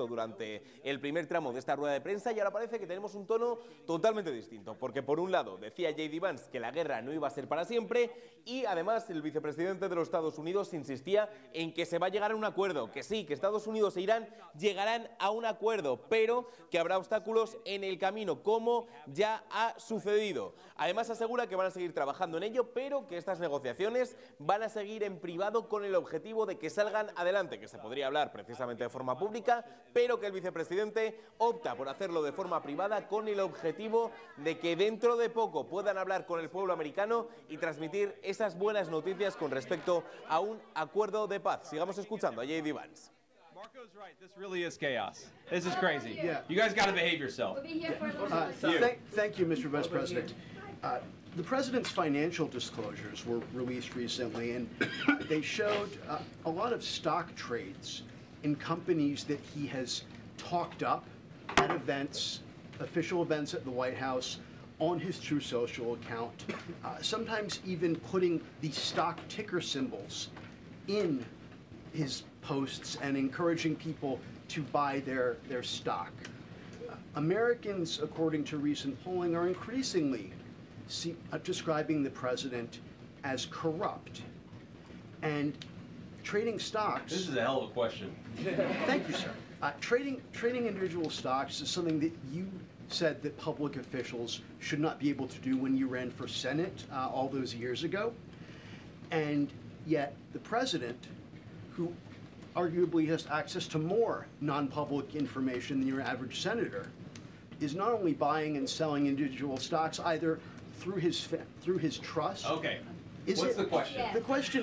visto durante el primer tramo de esta rueda de prensa, y ahora parece que tenemos un tono totalmente distinto, porque por un lado decía J.D. Vance que la guerra no iba a ser para siempre, y además el vicepresidente de los Estados Unidos insistía en que se va a llegar a un acuerdo, que sí, que Estados Unidos e Irán llegarán a un acuerdo, pero que habrá obstáculos en el camino, como ya ha sucedido. Además asegura que van a seguir trabajando en ello, pero que estas negociaciones van a seguir en privado con el objetivo de que salgan adelante, que se podría hablar precisamente de forma pública, pero que el vicepresidente opta por hacerlo de forma privada con el objetivo de que dentro de poco puedan hablar con el pueblo americano y transmitir esas buenas noticias con respecto a un acuerdo de paz. Sigamos escuchando a J.D. Vance. Marco's right. This really is chaos. This is crazy. Yeah. You guys got to behave yourself. Thank you, Mr. Vice President. The president's financial disclosures were released recently, and they showed a lot of stock trades in companies that he has talked up at events, official events at the White House, on his Truth Social account, sometimes even putting the stock ticker symbols in his posts and encouraging people to buy their stock. Americans, according to recent polling, are increasingly describing the president as corrupt. And trading stocks... This is a hell of a question. Thank you, sir. Trading individual stocks is something that you said that public officials should not be able to do when you ran for Senate all those years ago. And yet the president, who arguably has access to more non-public information than your average senator, is not only buying and selling individual stocks either through his trust. Okay. What's the question? Yeah.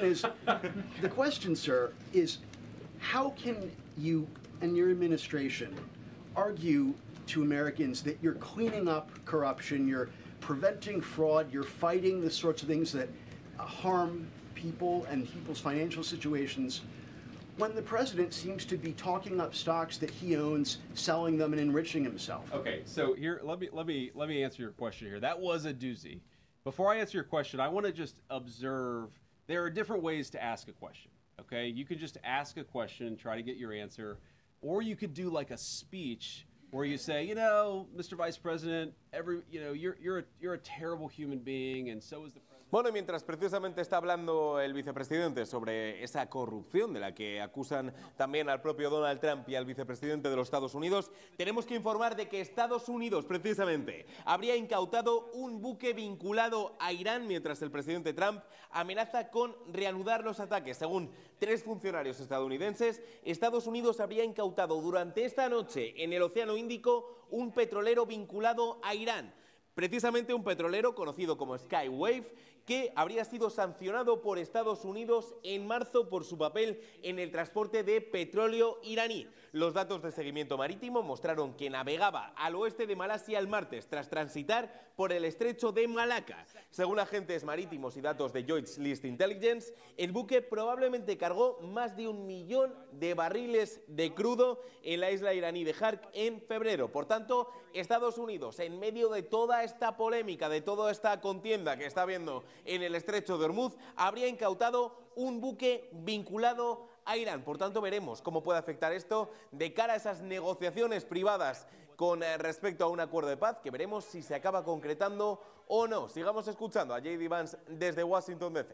The question, sir, is how can you and your administration argue to Americans that you're cleaning up corruption, you're preventing fraud, you're fighting the sorts of things that harm people and people's financial situations, when the president seems to be talking up stocks that he owns, selling them, and enriching himself? Okay, so here, let me answer your question here. That was a doozy. Before I answer your question, I want to just observe there are different ways to ask a question. Okay, you could just ask a question, try to get your answer, or you could do like a speech where you say, you know, Mr. Vice President, you're a terrible human being, and so is the president. Bueno, y mientras precisamente está hablando el vicepresidente sobre esa corrupción de la que acusan también al propio Donald Trump y al vicepresidente de los Estados Unidos, tenemos que informar de que Estados Unidos precisamente habría incautado un buque vinculado a Irán mientras el presidente Trump amenaza con reanudar los ataques. Según 3 funcionarios estadounidenses, Estados Unidos habría incautado durante esta noche en el Océano Índico un petrolero vinculado a Irán. Precisamente un petrolero conocido como Skywave, que habría sido sancionado por Estados Unidos en marzo por su papel en el transporte de petróleo iraní. Los datos de seguimiento marítimo mostraron que navegaba al oeste de Malasia el martes tras transitar por el estrecho de Malaca. Según agentes marítimos y datos de Lloyd's List Intelligence, el buque probablemente cargó más de 1 millón de barriles de crudo en la isla iraní de Hark en febrero. Por tanto, Estados Unidos, en medio de toda esta polémica, de toda esta contienda que está habiendo en el estrecho de Hormuz, habría incautado un buque vinculado a Irán. Por tanto, veremos cómo puede afectar esto de cara a esas negociaciones privadas con respecto a un acuerdo de paz, que veremos si se acaba concretando o no. Sigamos escuchando a J.D. Vance desde Washington, D.C.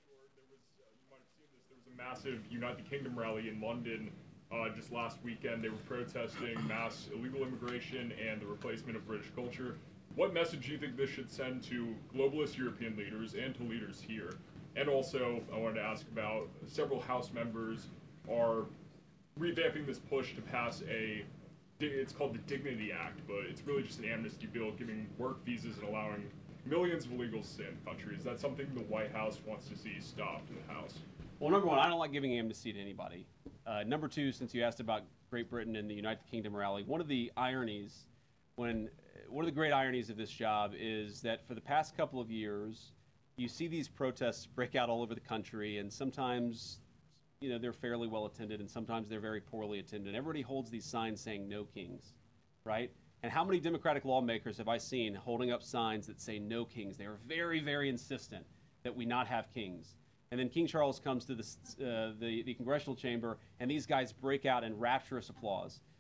Massive United Kingdom rally in London just last weekend. They were protesting mass illegal immigration and the replacement of British culture. What message do you think this should send to globalist European leaders and to leaders here? And also, I wanted to ask about several House members are revamping this push to pass it's called the Dignity Act, but it's really just an amnesty bill giving work visas and allowing millions of illegals in the country. Is that something the White House wants to see stopped in the House? Well, number one, I don't like giving amnesty to anybody. Number two, since you asked about Great Britain and the United Kingdom rally, one of the great ironies of this job is that for the past couple of years, you see these protests break out all over the country, and sometimes, they're fairly well attended, and sometimes they're very poorly attended. Everybody holds these signs saying "No Kings," right? And how many Democratic lawmakers have I seen holding up signs that say "No Kings"? They are very, very insistent that we not have kings. And then King Charles comes to the congressional chamber, and these guys break out in rapturous applause.